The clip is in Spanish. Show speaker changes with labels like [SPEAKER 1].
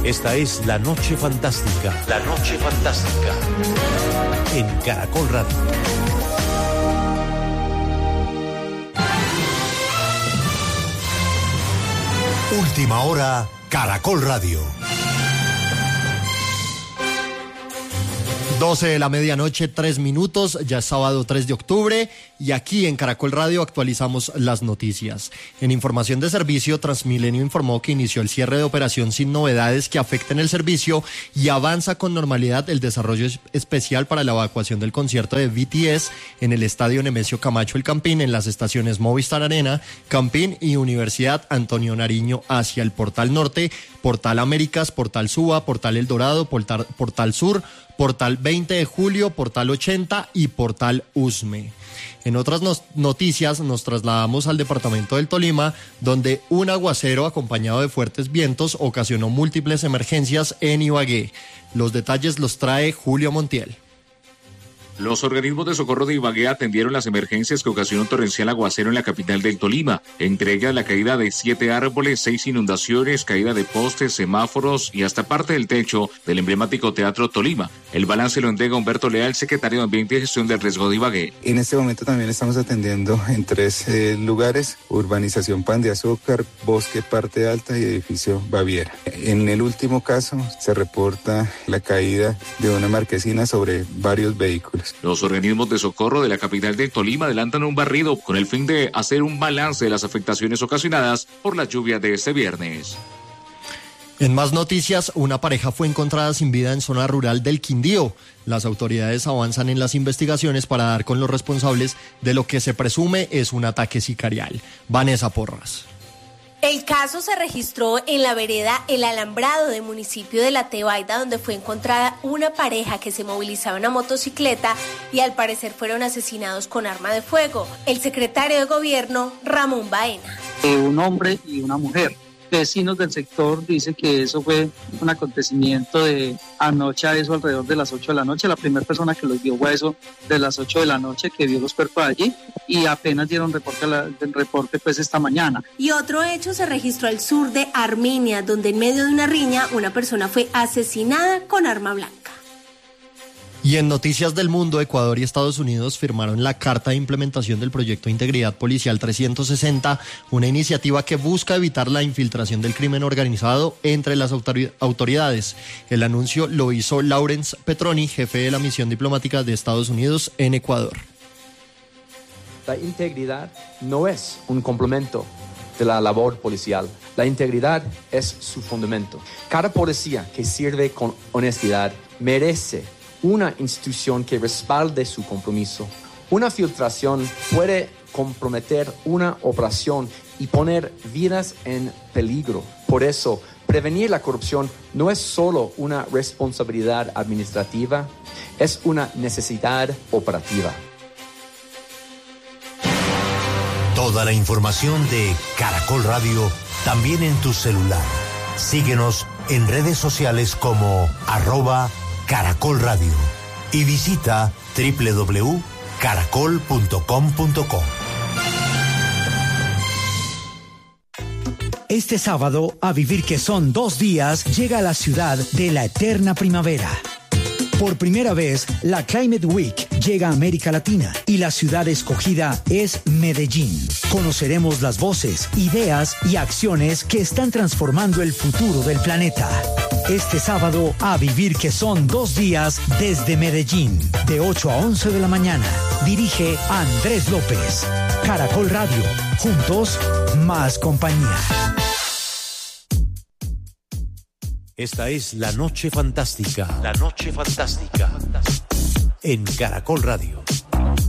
[SPEAKER 1] Esta es La Noche Fantástica. La Noche Fantástica. En Caracol Radio. Última hora, Caracol Radio.
[SPEAKER 2] 12 de la medianoche, 3 minutos, ya es sábado 3 de octubre y aquí en Caracol Radio actualizamos las noticias. En información de servicio, Transmilenio informó que inició el cierre de operación sin novedades que afecten el servicio y avanza con normalidad el desarrollo especial para la evacuación del concierto de BTS en el Estadio Nemesio Camacho El Campín en las estaciones Movistar Arena, Campín y Universidad Antonio Nariño hacia el Portal Norte, Portal Américas, Portal Suba, Portal El Dorado, Portal Sur, Portal 20 de Julio, Portal 80 y Portal Usme. En otras noticias nos trasladamos al departamento del Tolima, donde un aguacero acompañado de fuertes vientos ocasionó múltiples emergencias en Ibagué. Los detalles los trae Julio Montiel.
[SPEAKER 3] Los organismos de socorro de Ibagué atendieron las emergencias que ocasionó un torrencial aguacero en la capital del Tolima, entre ellas la caída de 7 árboles, 6 inundaciones, caída de postes, semáforos y hasta parte del techo del emblemático Teatro Tolima. El balance lo entrega Humberto Leal, secretario de Ambiente y Gestión del Riesgo de Ibagué.
[SPEAKER 4] En este momento también estamos atendiendo en 3 lugares: Urbanización Pan de Azúcar, Bosque Parte Alta y Edificio Baviera. En el último caso se reporta la caída de una marquesina sobre varios vehículos.
[SPEAKER 3] Los organismos de socorro de la capital del Tolima adelantan un barrido con el fin de hacer un balance de las afectaciones ocasionadas por las lluvias de este viernes.
[SPEAKER 2] En más noticias, una pareja fue encontrada sin vida en zona rural del Quindío. Las autoridades avanzan en las investigaciones para dar con los responsables de lo que se presume es un ataque sicarial. Vanessa Porras.
[SPEAKER 5] El caso se registró en la vereda El Alambrado del municipio de La Tebaida, donde fue encontrada una pareja que se movilizaba en una motocicleta y al parecer fueron asesinados con arma de fuego. El secretario de Gobierno, Ramón Baena.
[SPEAKER 6] Un hombre y una mujer. Vecinos del sector dicen que eso fue un acontecimiento de anoche a eso alrededor de las 8 de la noche. La primera persona que los vio fue eso de las 8 de la noche, que vio los cuerpos allí, y apenas dieron reporte pues esta mañana.
[SPEAKER 5] Y otro hecho se registró al sur de Armenia, donde en medio de una riña una persona fue asesinada con arma blanca.
[SPEAKER 2] Y en noticias del mundo, Ecuador y Estados Unidos firmaron la Carta de Implementación del Proyecto de Integridad Policial 360, una iniciativa que busca evitar la infiltración del crimen organizado entre las autoridades. El anuncio lo hizo Lawrence Petroni, jefe de la misión diplomática de Estados Unidos en Ecuador.
[SPEAKER 7] La integridad no es un complemento de la labor policial. La integridad es su fundamento. Cada policía que sirve con honestidad merece una institución que respalde su compromiso. Una filtración puede comprometer una operación y poner vidas en peligro. Por eso, prevenir la corrupción no es solo una responsabilidad administrativa, es una necesidad operativa.
[SPEAKER 1] Toda la información de Caracol Radio también en tu celular. Síguenos en redes sociales como @Caracol Radio y visita www.caracol.com.co.
[SPEAKER 8] Este sábado, A Vivir que son 2 días, llega a la ciudad de la eterna primavera. Por primera vez, la Climate Week llega a América Latina y la ciudad escogida es Medellín. Conoceremos las voces, ideas y acciones que están transformando el futuro del planeta. Este sábado, A Vivir que son 2 días desde Medellín, de 8 a 11 de la mañana. Dirige Andrés López. Caracol Radio. Juntos, más compañía.
[SPEAKER 1] Esta es La Noche Fantástica. La Noche Fantástica. En Caracol Radio.